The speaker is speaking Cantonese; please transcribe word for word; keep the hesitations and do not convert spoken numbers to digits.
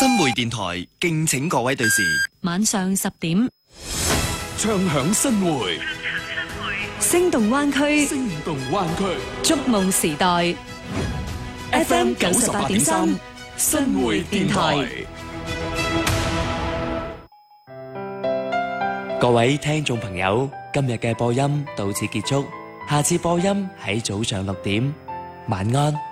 新會電台敬請各位對視。 晚上十點， 唱響新會， 聲動灣區， 聲動灣區， 觸夢時代 ，F M 九十八點三， 新會電台。 各位聽眾朋友，今日嘅播音到此結束，下次播音喺早上六點，晚安。